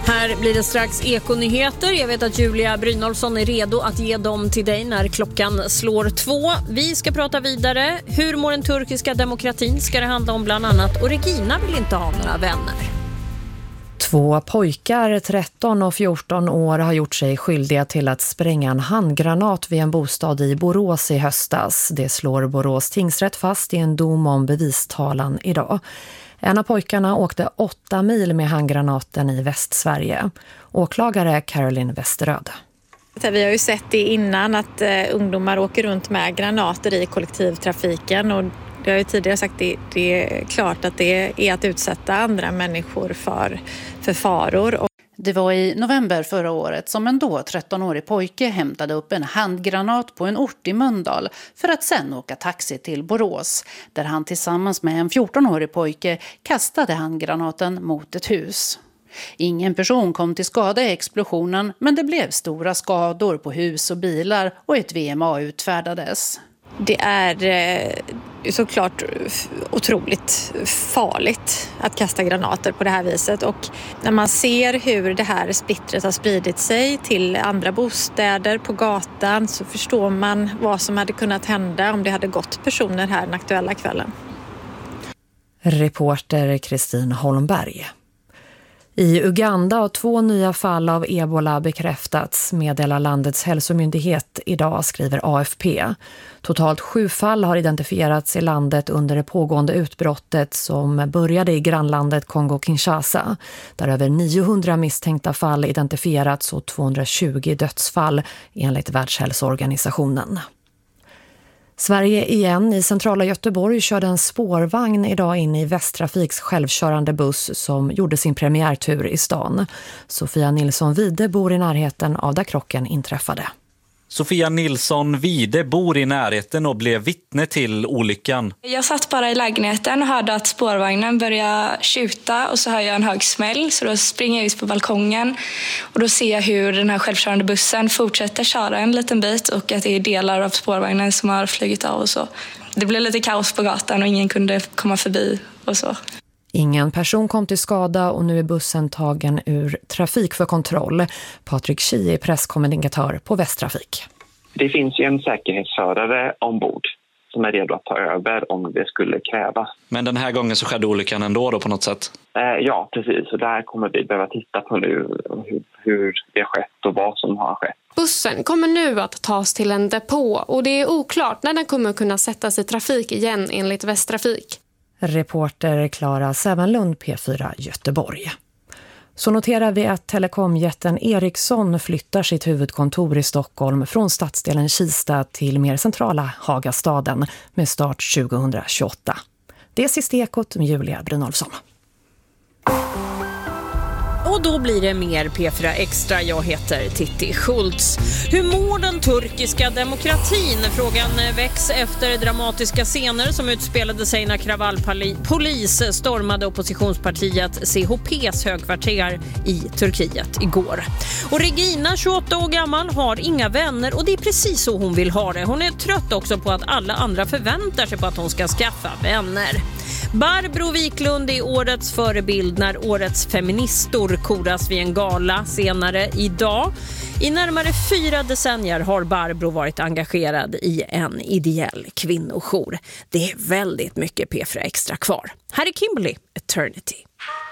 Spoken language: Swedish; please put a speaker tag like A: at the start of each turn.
A: Här blir det strax ekonyheter. Jag vet att Julia Brynolfsson är redo att ge dem till dig när klockan slår 2. Vi ska prata vidare. Hur mår den turkiska demokratin ska det handla om bland annat. Och Regina vill inte ha några vänner.
B: 2 pojkar, 13 och 14 år, har gjort sig skyldiga till att spränga en handgranat vid en bostad i Borås i höstas. Det slår Borås tingsrätt fast i en dom om bevistalan idag. En av pojkarna åkte 8 mil med handgranaten i Västsverige. Åklagare Caroline Westeröd.
C: Vi har ju sett det innan att ungdomar åker runt med granater i kollektivtrafiken, och det har ju tidigare sagt det är klart att det är att utsätta andra människor för faror.
D: Det var i november förra året som en då 13-årig pojke hämtade upp en handgranat på en ort i Mölndal för att sen åka taxi till Borås, där han tillsammans med en 14-årig pojke kastade handgranaten mot ett hus. Ingen person kom till skada i explosionen, men det blev stora skador på hus och bilar och ett VMA utfärdades.
C: Det är såklart otroligt farligt att kasta granater på det här viset, och när man ser hur det här splittret har spridit sig till andra bostäder på gatan så förstår man vad som hade kunnat hända om det hade gått personer här den aktuella kvällen.
B: Reporter Kristin Holmberg. I Uganda har 2 nya fall av ebola bekräftats, meddelar landets hälsomyndighet idag, skriver AFP. Totalt 7 fall har identifierats i landet under det pågående utbrottet som började i grannlandet Kongo-Kinshasa, där över 900 misstänkta fall identifierats och 220 dödsfall enligt Världshälsoorganisationen. Sverige igen. I centrala Göteborg körde en spårvagn idag in i Västtrafiks självkörande buss som gjorde sin premiärtur i stan. Sofia Nilsson Wide bor i närheten av där krocken inträffade.
E: Sofia Nilsson Wide bor i närheten och blev vittne till olyckan.
F: Jag satt bara i lägenheten och hörde att spårvagnen började tjuta, och så hör jag en hög smäll, så då springer jag ut på balkongen och då ser jag hur den här självkörande bussen fortsätter köra en liten bit och att det är delar av spårvagnen som har flugit av och så. Det blev lite kaos på gatan och ingen kunde komma förbi och så.
B: Ingen person kom till skada och nu är bussen tagen ur trafik för kontroll. Patrik Schie är presskommunikatör på Västtrafik.
G: Det finns ju en säkerhetsförare ombord som är redo att ta över om det skulle krävas.
E: Men den här gången så skedde olyckan ändå då på något sätt?
G: Ja, precis. Och där kommer vi behöva titta på nu hur det har skett och vad som har skett.
H: Bussen kommer nu att tas till en depå och det är oklart när den kommer kunna sättas i trafik igen enligt Västtrafik.
B: Reporter Klara Sävenlund, P4 Göteborg. Så noterar vi att telekomjätten Ericsson flyttar sitt huvudkontor i Stockholm från stadsdelen Kista till mer centrala Hagastaden med start 2028. Det är sista Ekot med Julia Brynolfsson.
A: Och då blir det mer P4 Extra. Jag heter Titti Schultz. Hur mår den turkiska demokratin? Frågan väcks efter dramatiska scener som utspelade sig när kravallpolis stormade oppositionspartiet CHPs högkvarter i Turkiet igår. Och Regina, 28 år gammal, har inga vänner och det är precis så hon vill ha det. Hon är trött också på att alla andra förväntar sig på att hon ska skaffa vänner. Barbro Wiklund är årets förebild när årets feministor koras vid en gala senare idag. I närmare 4 decennier har Barbro varit engagerad i en ideell kvinnojour. Det är väldigt mycket P4 Extra kvar. Här är Kimberly, Eternity.